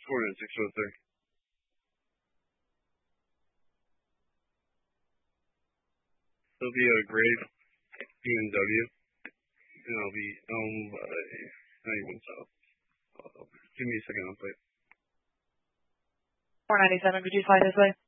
Coordinate 603. It'll be a gray BMW, and I'll be owned by 91 South. Give me a second, I'll play it. 497, could you fly this way?